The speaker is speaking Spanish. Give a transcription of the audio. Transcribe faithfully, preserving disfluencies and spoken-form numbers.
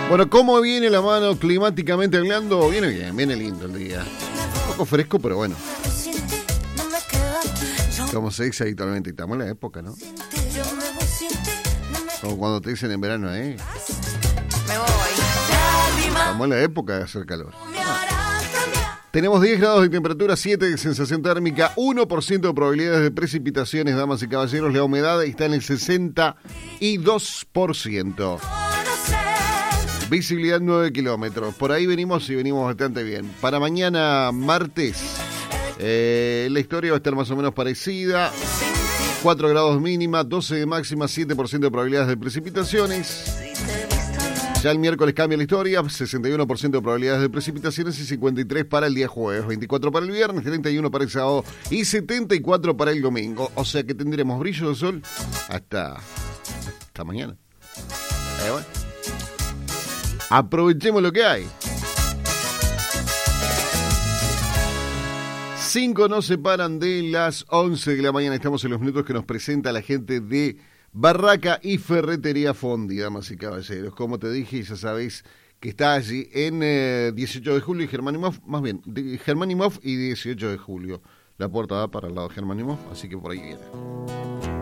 Bueno, ¿cómo viene la mano climáticamente hablando? Viene bien, viene lindo el día. Un poco fresco, pero bueno. Como se dice habitualmente, estamos en la época, ¿no? Como cuando te dicen en verano, ¿eh? Me voy. Estamos en la época de hacer calor. Tenemos diez grados de temperatura, siete de sensación térmica, uno por ciento de probabilidades de precipitaciones, damas y caballeros. La humedad está en el sesenta y dos por ciento. Visibilidad nueve kilómetros. Por ahí venimos y venimos bastante bien. Para mañana, martes, eh, la historia va a estar más o menos parecida. cuatro grados mínima, doce de máxima, siete por ciento de probabilidades de precipitaciones. Ya el miércoles cambia la historia, sesenta y uno por ciento de probabilidades de precipitaciones y cincuenta y tres para el día jueves, veinticuatro para el viernes, treinta y uno para el sábado y setenta y cuatro para el domingo. O sea que tendremos brillo de sol hasta, hasta mañana. Eh, bueno. Aprovechemos lo que hay. Cinco nos separan de las once de la mañana. Estamos en los minutos que nos presenta la gente de Barraca y Ferretería Fondi, damas y caballeros. Como te dije, ya sabéis que está allí en eh, dieciocho de julio y Germanimov, más bien, Germanimov y dieciocho de julio. La puerta da para el lado de Germanimov, así que por ahí viene.